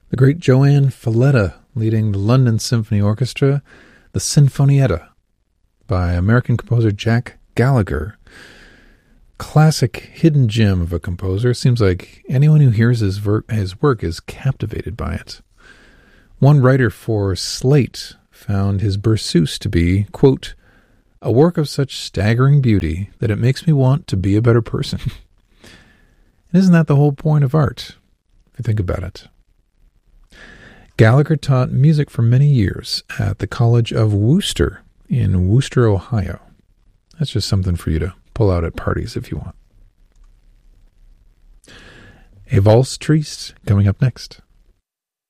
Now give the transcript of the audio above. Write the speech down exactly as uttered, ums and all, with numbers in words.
The great Joanne Falletta leading the London Symphony Orchestra, the Sinfonietta by American composer Jack Gallagher. Classic hidden gem of a composer. Seems like anyone who hears his, ver- his work is captivated by it. One writer for Slate found his Berceuse to be, quote, a work of such staggering beauty that it makes me want to be a better person. Isn't that the whole point of art, if you think about it? Gallagher taught music for many years at the College of Wooster in Wooster, Ohio. That's just something for you to pull out at parties if you want. A Valse Triste coming up next.